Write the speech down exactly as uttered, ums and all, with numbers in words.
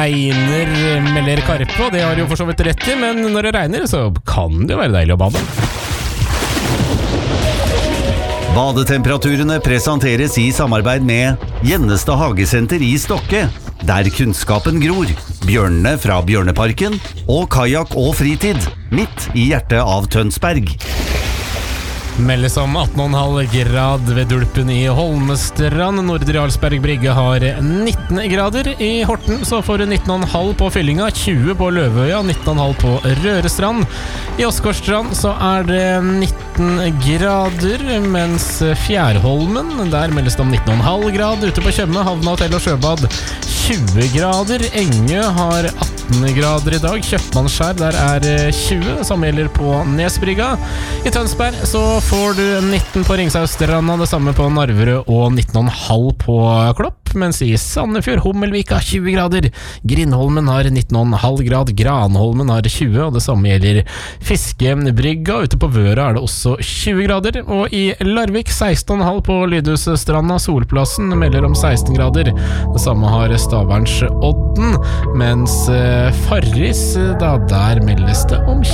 regner, melder Karpe, og det har jo for så vidt rett i, men når det regner så kan det jo være deilig å bade. Badetemperaturene presenteres i samarbeid med Gjennestad Hagesenter i Stokke, der kunnskapen gror, bjørnene fra Bjørneparken og kajak og fritid, midt i hjertet av Tønsberg. Meldes om atten komma fem grad ved Dulpen i Holmestrand. Nordre Jarlsberg Brygge har nitten grader. I Horten så får du nitten komma fem på Fyllinga, tjue på Løvøya, nitten komma fem på Rørestrand. I Åsgårdstrand så er det nitten grader, mens Fjærholmen, der meldes det om nitten komma fem grad. Ute på Tjøme, Havna Hotell og Sjøbad, tjue grader. Engø har atten grader i dag. Kjøpmannskjær, der er tjue. Det samme gjelder på Nesbrygga. I Tønsberg så får du nitten på Ringsausstranda, det samme på Narverød og nitten komma fem på Klopp, mens i Sandefjord, Hummelvika tjue grader. Grindholmen har nitten komma fem grad, Granholmen har tjue, og det samme gjelder Fiskebrygga. Ute på Vøra er det også tjue grader, og i Larvik seksten komma fem på Lydhusstranda. Solplassen melder om seksten grader. Det samme har Staverns Odden, mens Farris, da der meldes det om